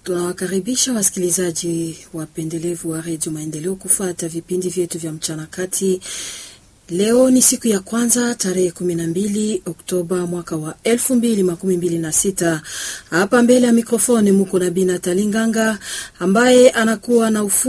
Tunawakaribisha wasikilizaji wapendelevu wa Radio Maendeleo kufuata vipindi vyetu vya mchana kati. Leo ni siku ya kwanza tarehe 12 Oktoba mwaka wa 2026. Hapa mbele ya mikrofoni mko na Bina Talinganga ambaye anakuwa na